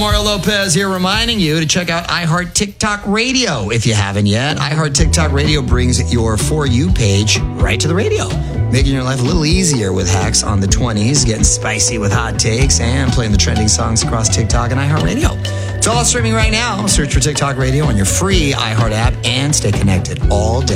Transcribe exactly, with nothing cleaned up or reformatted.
Mario Lopez here reminding you to check out iHeart TikTok Radio if you haven't yet. iHeart TikTok Radio brings your For You page right to the radio, making your life a little easier with hacks on the twenties, getting spicy with hot takes, and playing the trending songs across TikTok and iHeartRadio. It's all streaming right now. Search for TikTok Radio on your free iHeart app and stay connected all day.